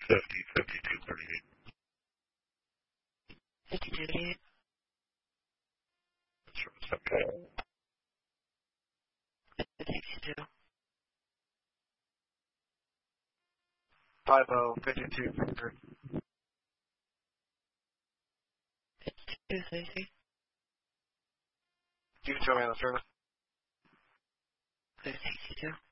5238. 5238. Service, okay. Thanks, you too. 5052 Victor. 52, Stacy. You can show me on the service. Thanks, you too.